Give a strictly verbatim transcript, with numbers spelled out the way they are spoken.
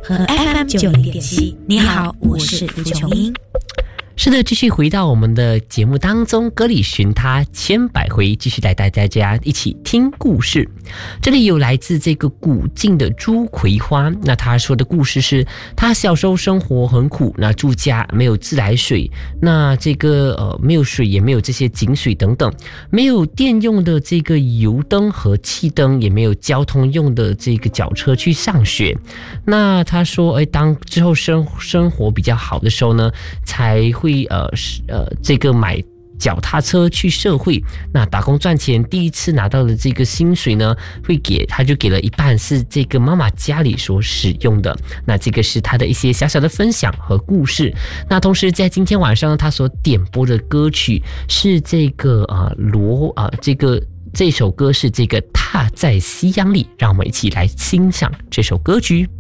和 F M 九零点七。你好，我是蒲琼英。 是的，继续回到我们的节目当中，歌里寻他千百回，继续带大家一起听故事。这里有来自这个古晋的朱葵花，那他说的故事是他小时候生活很苦，那住家没有自来水，那这个呃没有水，也没有这些井水等等，没有电用的这个油灯和气灯，也没有交通用的这个脚车去上学。那他说，哎，当之后生生活比较好的时候呢，才会呃呃这个买脚踏车去社会，那打工赚钱，第一次拿到的这个薪水呢，会给他就给了一半是这个妈妈家里所使用的。那这个是他的一些小小的分享和故事。那同时在今天晚上他所点播的歌曲是这个啊罗啊这个这首歌是这个踏在夕阳里，让我们一起来欣赏这首歌曲。